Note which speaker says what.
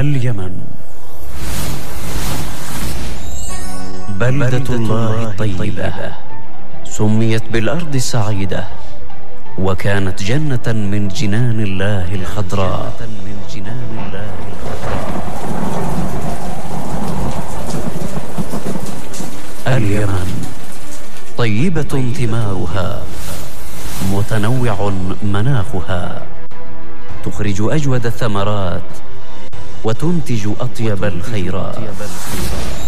Speaker 1: اليمن بلدة الله الطيبة، سميت بالأرض السعيدة، وكانت جنة من جنان الله الخضراء. اليمن طيبة ثمارها، متنوع مناخها، تخرج أجود الثمرات وتنتج أطيب الخيرات.